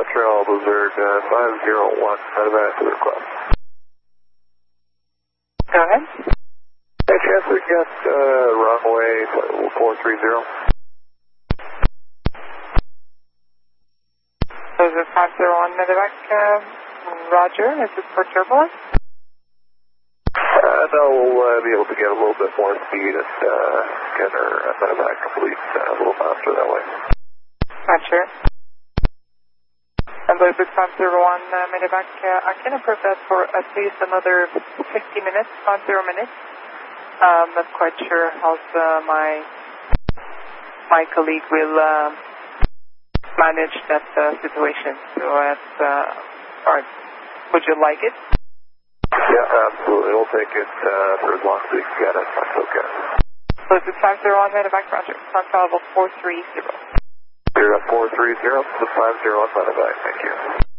Montreal Blizzard 501, medevac to the request. Go ahead. Hey, chance we get runway 430. Blizzard 501 medevac, roger. Is this for turbulence? No, we'll be able to get a little bit more speed and get our medevac complete a little faster that way. Roger. And Blizzard 501 medevac, I can approve that for at least another 50 minutes, 50 minutes. Not quite sure how my colleague will manage that situation. So alright, would you like it? Yeah, absolutely. We'll take it for as long as we can get it. That's okay. Blizzard 501 medevac, roger. Control level 430. 430, the 501 medevac, thank you.